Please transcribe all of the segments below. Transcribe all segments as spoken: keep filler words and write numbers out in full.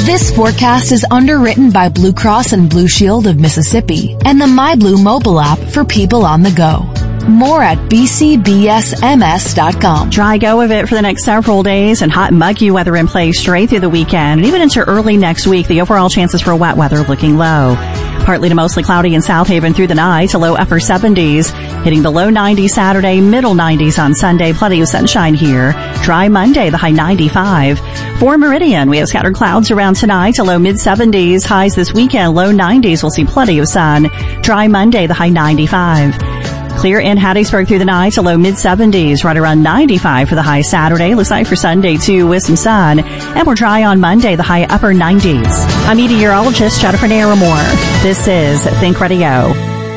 This forecast is underwritten by Blue Cross and Blue Shield of Mississippi and the MyBlue mobile app for people on the go. More at b c b s m s dot com. Dry go of it for the next several days and hot and muggy weather in place straight through the weekend. And even into early next week, the overall chances for wet weather looking low. Partly to mostly cloudy in South Haven through the night, to low upper seventies. Hitting the low nineties Saturday, middle nineties on Sunday. Plenty of sunshine here. Dry Monday, the high ninety-five. For Meridian, we have scattered clouds around tonight, to low mid seventies. Highs this weekend, low nineties. We'll see plenty of sun. Dry Monday, the high ninety-five. Clear in Hattiesburg through the night, to low mid seventies, right around ninety-five for the high Saturday. Looks like for Sunday too, with some sun. And we're dry on Monday, the high upper nineties. I'm meteorologist Jennifer Naramore. This is Think Radio.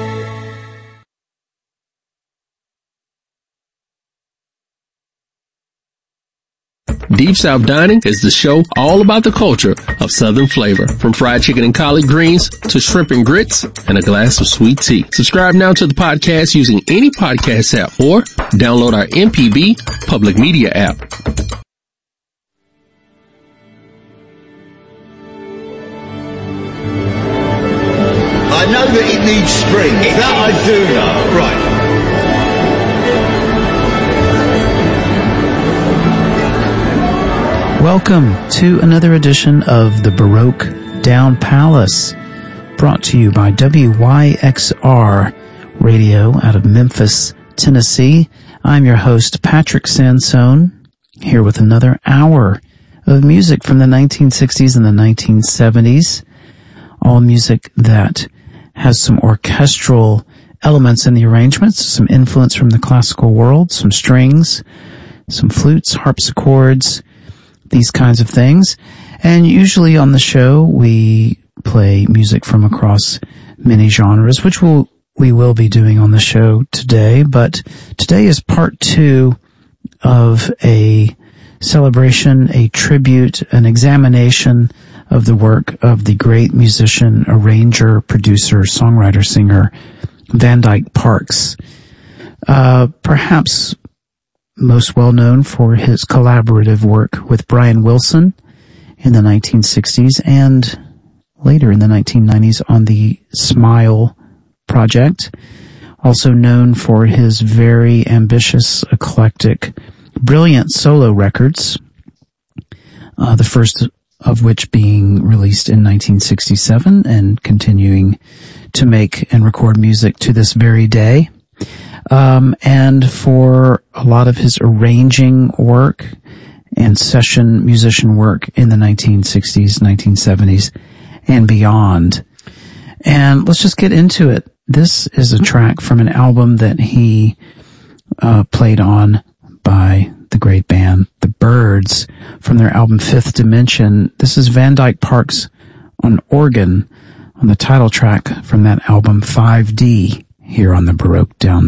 Deep South Dining is the show all about the culture of Southern flavor. From fried chicken and collard greens to shrimp and grits and a glass of sweet tea. Subscribe now to the podcast using any podcast app or download our M P B public media app. I know that it needs spring. That I do know. Right. Welcome to another edition of the Baroque Down Palace, brought to you by W Y X R Radio out of Memphis, Tennessee. I'm your host, Patrick Sansone, here with another hour of music from the nineteen sixties and the nineteen seventies. All music that has some orchestral elements in the arrangements, some influence from the classical world, some strings, some flutes, harpsichords, these kinds of things. And usually on the show, we play music from across many genres, which we'll, we will be doing on the show today. But today is part two of a celebration, a tribute, an examination of the work of the great musician, arranger, producer, songwriter, singer, Van Dyke Parks. Uh, perhaps most well known for his collaborative work with Brian Wilson in the nineteen sixties and later in the nineteen nineties on the Smile project. Also known for his very ambitious, eclectic, brilliant solo records, uh, the first of which being released in nineteen sixty-seven and continuing to make and record music to this very day. Um, and for a lot of his arranging work and session musician work in the nineteen sixties, nineteen seventies, and beyond. And let's just get into it. This is a track from an album that he uh, played on by the great band The Byrds from their album Fifth Dimension. This is Van Dyke Parks on organ on the title track from that album five D here on the Baroque Down